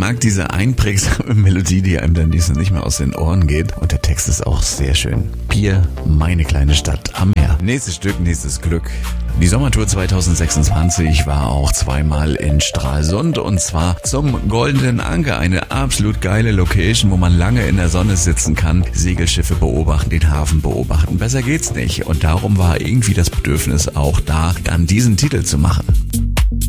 mag diese einprägsame Melodie, die einem dann nicht mehr aus den Ohren geht. Und der Text ist auch sehr schön. Bier, meine kleine Stadt am Meer. Nächstes Stück, nächstes Glück. Die Sommertour 2026 war auch zweimal in Stralsund und zwar zum Goldenen Anker. Eine absolut geile Location, wo man lange in der Sonne sitzen kann, Segelschiffe beobachten, den Hafen beobachten. Besser geht's nicht. Und darum war irgendwie das Bedürfnis auch da, dann diesen Titel zu machen.